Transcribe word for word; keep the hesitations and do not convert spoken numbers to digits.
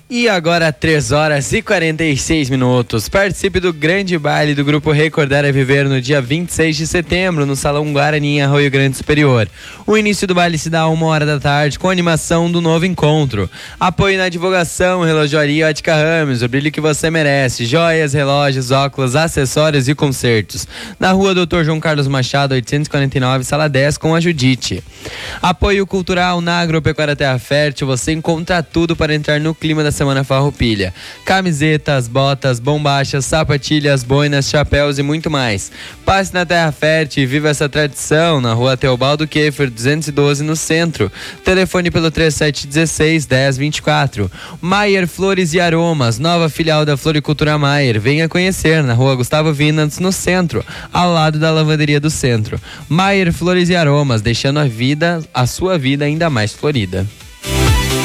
E agora, três horas e quarenta e seis minutos. Participe do grande baile do Grupo Recordar é Viver no dia vinte e seis de setembro, no Salão Guarani, em Arroio Grande Superior. O início do baile se dá a uma hora da tarde, com a animação do novo encontro. Apoio na divulgação, Relojoaria Ótica Ramos, o brilho que você merece. Joias, relógios, óculos, acessórios e concertos. Na rua doutor João Carlos Machado, oitocentos e quarenta e nove, sala dez, com a Judite. Apoio cultural na Agropecuária Terra Fértil. Você encontra tudo para entrar no clima da Semana Farroupilha: camisetas, botas, bombachas, sapatilhas, boinas, chapéus e muito mais. Passe na Terra Fértil e viva essa tradição na rua Teobaldo Keffer, duzentos e doze, no centro. Telefone pelo trinta e sete dezesseis, dez, vinte e quatro. Maier Flores e Aromas, nova filial da Floricultura Maier. Venha conhecer na rua Gustavo Vinans, no centro, ao lado da lavanderia do centro. Maier Flores e Aromas, deixando a vida, a sua vida ainda mais florida.